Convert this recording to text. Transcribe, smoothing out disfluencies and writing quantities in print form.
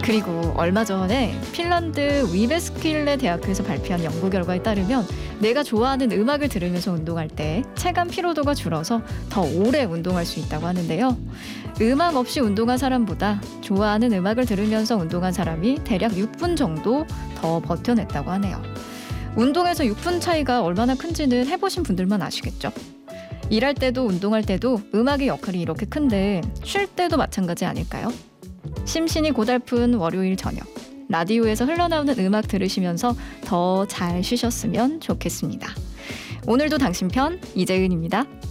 그리고 얼마 전에 핀란드 위베스킬레 대학교에서 발표한 연구 결과에 따르면 내가 좋아하는 음악을 들으면서 운동할 때 체감 피로도가 줄어서 더 오래 운동할 수 있다고 하는데요. 음악 없이 운동한 사람보다 좋아하는 음악을 들으면서 운동한 사람이 대략 6분 정도 더 버텨냈다고 하네요. 운동에서 6분 차이가 얼마나 큰지는 해보신 분들만 아시겠죠? 일할 때도 운동할 때도 음악의 역할이 이렇게 큰데 쉴 때도 마찬가지 아닐까요? 심신이 고달픈 월요일 저녁, 라디오에서 흘러나오는 음악 들으시면서 더 잘 쉬셨으면 좋겠습니다. 오늘도 당신 편 이재은입니다.